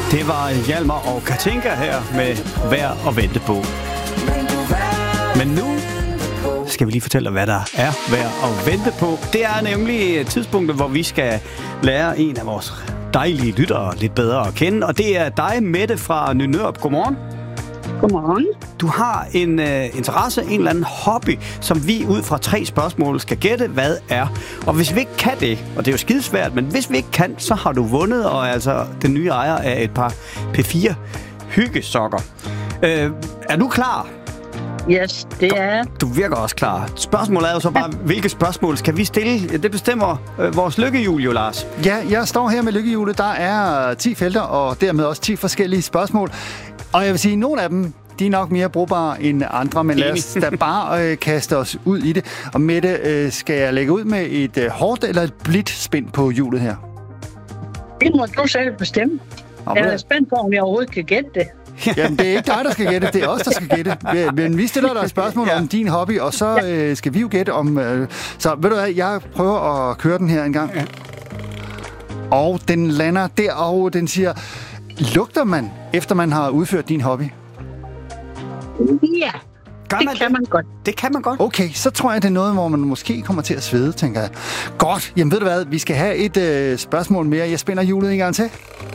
Det var Hjalmar og Katinka her med Værd at vente på. Men nu skal vi lige fortælle, hvad der er værd at vente på. Det er nemlig tidspunktet, hvor vi skal lære en af vores dejlige lyttere lidt bedre at kende. Og det er dig, Mette fra Nynørup. Godmorgen. Godmorgen. Du har en interesse, en eller anden hobby, som vi ud fra 3 spørgsmål skal gætte, hvad er. Og hvis vi ikke kan det, og det er jo skidesvært, men hvis vi ikke kan, så har du vundet, og er altså den nye ejer af et par P4 hyggesokker. Er du klar? Yes, det er. Du virker også klar. Spørgsmålet er jo så bare, hvilke spørgsmål skal vi stille? Det bestemmer vores lykkehjul jo, Lars. Ja, jeg står her med lykkehjulet. Der er 10 felter, og dermed også 10 forskellige spørgsmål. Og jeg vil sige, at nogle af dem, de er nok mere brugbare end andre, men lad os da bare kaste os ud i det. Og Mette, skal jeg lægge ud med et hårdt eller et blidt spænd på hjulet her? Det må du selv bestemme. Jeg er spændt på, om jeg overhovedet kan gætte det. Jamen, det er ikke dig, der skal gætte. Det er os, der skal gætte. Men vi stiller dig et spørgsmål om din hobby, og så skal vi jo gætte om... Så ved du hvad, jeg prøver at køre den her en gang. Ja. Og den lander der, og den siger... Lugter man, efter man har udført din hobby? Ja, det kan man godt. Det kan man godt. Okay, så tror jeg, det er noget, hvor man måske kommer til at svede, tænker jeg. Godt, jamen ved du hvad, vi skal have et spørgsmål mere. Jeg spænder hjulet en gang til.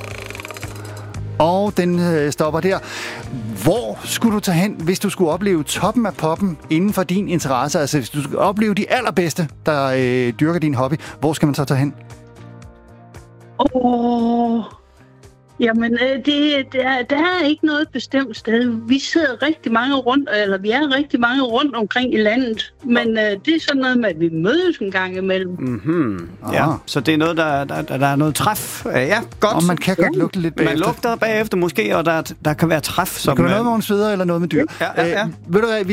Og den stopper der. Hvor skulle du tage hen, hvis du skulle opleve toppen af poppen inden for din interesse? Altså, hvis du skulle opleve de allerbedste, der dyrker din hobby, hvor skal man så tage hen? Jamen, der er ikke noget bestemt sted. Vi sidder rigtig mange vi er rigtig mange rundt omkring i landet. Men det er sådan noget med, at vi mødes en gang imellem. Mm-hmm. Ja, så det er noget, der er noget træf. Ja, godt. Og man kan godt lugte lidt bagefter. Man lugter bagefter måske, og der kan være træf. Det kan være noget med nogle sveder eller noget med dyr. Ja. Ved du hvad,